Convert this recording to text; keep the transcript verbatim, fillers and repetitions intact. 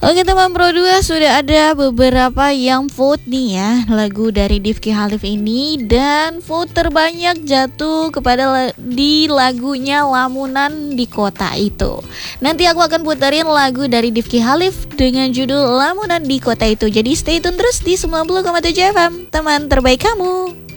Oke teman Pro dua, sudah ada beberapa yang vote nih ya lagu dari Difky Halif ini, dan vote terbanyak jatuh kepada la- di lagunya Lamunan di Kota Itu. Nanti aku akan puterin lagu dari Difky Halif dengan judul Lamunan di Kota Itu. Jadi stay tune terus di sembilan puluh koma tujuh F M, teman terbaik kamu.